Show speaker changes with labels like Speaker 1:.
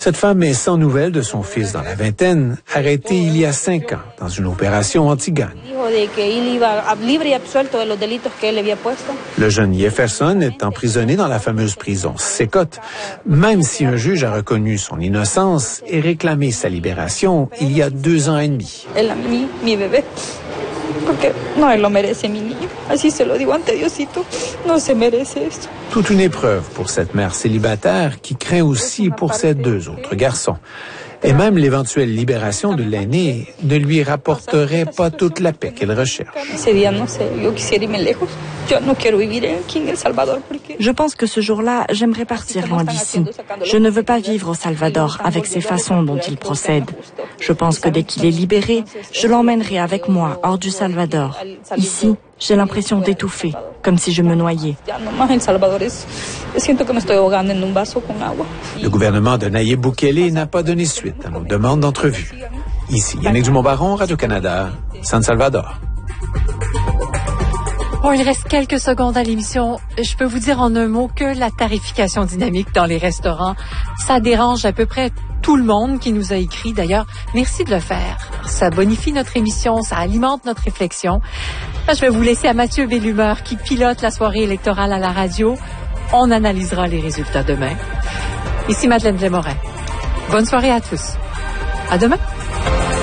Speaker 1: Cette femme est sans nouvelles de son fils dans la vingtaine, arrêté il y a 5 ans dans une opération anti-gang. Le jeune Jefferson est emprisonné dans la fameuse prison Secot, même si un juge a reconnu son innocence et réclamé sa libération il y a 2 ans et demi. Toute une épreuve pour cette mère célibataire qui craint aussi pour ses 2 autres garçons. Et même l'éventuelle libération de l'aîné ne lui rapporterait pas toute la paix qu'elle recherche.
Speaker 2: Je pense que ce jour-là, j'aimerais partir loin d'ici. Je ne veux pas vivre au Salvador avec ces façons dont il procède. Je pense que dès qu'il est libéré, je l'emmènerai avec moi hors du Salvador. Ici, j'ai l'impression d'étouffer, comme si je me noyais.
Speaker 1: Le gouvernement de Nayib Bukele n'a pas donné suite à nos demandes d'entrevue. Ici, Yannick Dumont-Baron, Radio-Canada, San Salvador.
Speaker 3: Bon, il reste quelques secondes à l'émission. Je peux vous dire en un mot que la tarification dynamique dans les restaurants, ça dérange à peu près tout le monde qui nous a écrit. D'ailleurs, merci de le faire. Ça bonifie notre émission, ça alimente notre réflexion. Là, je vais vous laisser à Mathieu Bellumeur qui pilote la soirée électorale à la radio. On analysera les résultats demain. Ici Madeleine Desmorin. Bonne soirée à tous. À demain.